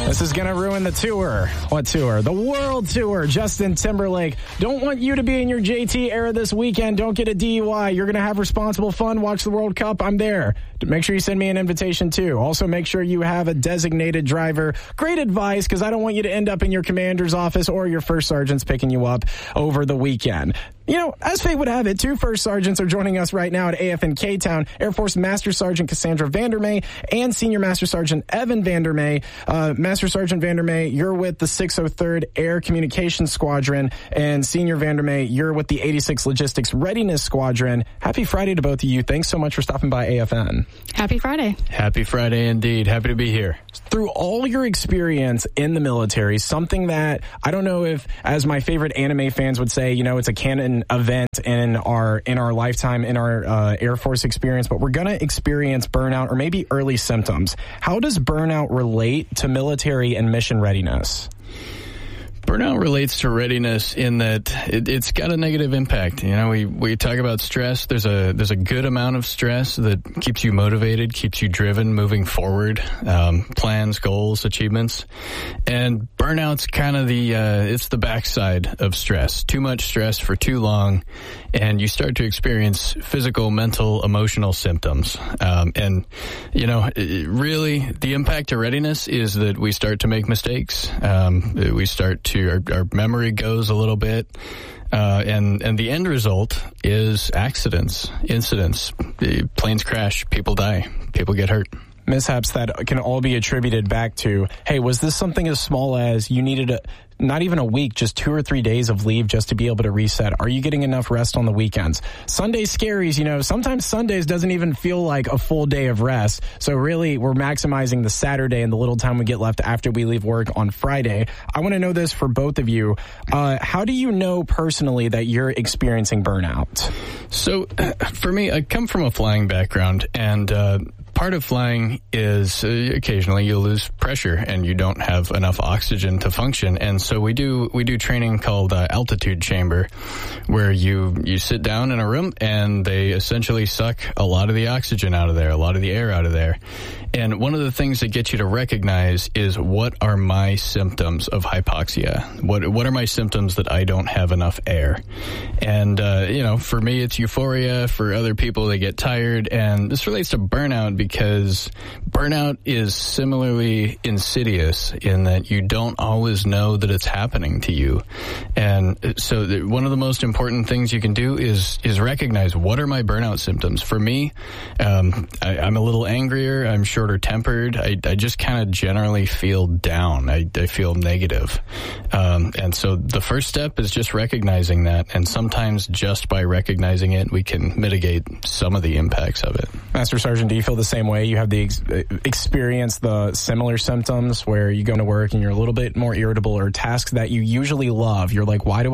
This is going to ruin the tour. What tour? The World Tour. Justin Timberlake. Don't want you to be in your JT era this weekend. Don't get a DUI. You're going to have responsible fun. Watch the World Cup. I'm there. Make sure you send me an invitation, too. Also, make sure you have a designated driver. Great advice, because I don't want you to end up in your commander's office or your first sergeant's picking you up over the weekend. You know, as fate would have it, 2 first sergeants are joining us right now at AFN K-Town. Air Force Master Sergeant Cassandra Vandermay and Senior Master Sergeant Evan Vandermay. Master Sergeant Vandermay, you're with the 603rd Air Communications Squadron, and Senior Vandermay, you're with the 86th Logistics Readiness Squadron. Happy Friday to both of you. Thanks so much for stopping by AFN. Happy Friday. Happy Friday indeed. Happy to be here. Through all your experience in the military, something that I don't know if, as my favorite anime fans would say, you know, it's a canon event in our lifetime, in our Air Force experience, but we're going to experience burnout or maybe early symptoms. How does burnout relate to military and mission readiness? Burnout relates to readiness in that it's got a negative impact. You know, we talk about stress. There's a good amount of stress that keeps you motivated, keeps you driven, moving forward, plans, goals, achievements. And burnout's kind of it's the backside of stress. Too much stress for too long, and you start to experience physical, mental, emotional symptoms. And, you know, really the impact to readiness is that we start to make mistakes. We start to our memory goes a little bit, and the end result is accidents, incidents, planes crash, people die, people get hurt. Mishaps that can all be attributed back to, hey, was this something as small as you needed not even a week, just 2 or 3 days of leave just to be able to reset? Are you getting enough rest on the weekends? Sunday scaries, you know, sometimes Sundays doesn't even feel like a full day of rest. So really, we're maximizing the Saturday and the little time we get left after we leave work on Friday. I want to know this for both of you. How do you know personally that you're experiencing burnout? So for me, I come from a flying background, and part of flying is occasionally you'll lose pressure and you don't have enough oxygen to function. And so we do training called altitude chamber, where you sit down in a room and they essentially suck a lot of the oxygen out of there, a lot of the air out of there. And one of the things that gets you to recognize is, what are my symptoms of hypoxia? What are my symptoms that I don't have enough air? And, you know, for me, it's euphoria. For other people, they get tired. And this relates to burnout, because burnout is similarly insidious in that you don't always know that it's happening to you. And so one of the most important things you can do is recognize, what are my burnout symptoms? For me, I'm a little angrier. I'm shorter tempered. I just kind of generally feel down. I feel negative. And so the first step is just recognizing that. And sometimes just by recognizing it, we can mitigate some of the impacts of it. Master Sergeant, do you feel the same way? You have the experience the similar symptoms where you go to work and you're a little bit more irritable, or tasks that you usually love, you're like, why do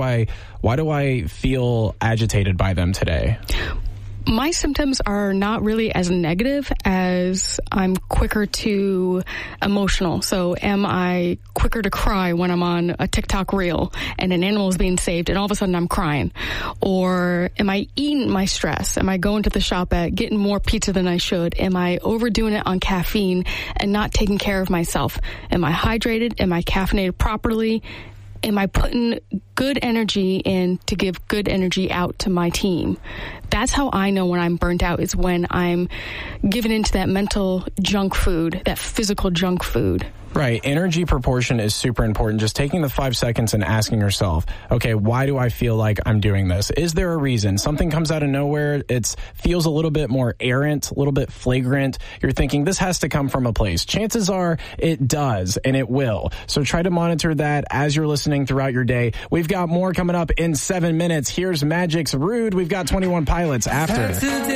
I feel agitated by them today? My symptoms are not really as negative as I'm quicker to emotional. So am I quicker to cry when I'm on a TikTok reel and an animal is being saved and all of a sudden I'm crying? Or am I eating my stress? Am I going to the shop at getting more pizza than I should? Am I overdoing it on caffeine and not taking care of myself? Am I hydrated? Am I caffeinated properly? Am I putting good energy in to give good energy out to my team? That's how I know when I'm burnt out, is when I'm giving into that mental junk food, that physical junk food. Right. Energy proportion is super important. Just taking the 5 seconds and asking yourself, okay, why do I feel like I'm doing this? Is there a reason? Something comes out of nowhere. It feels a little bit more errant, a little bit flagrant. You're thinking this has to come from a place. Chances are it does, and it will. So try to monitor that as you're listening throughout your day. We've got more coming up in 7 minutes. Here's Magic's Rude. We've got 21 Pilots after.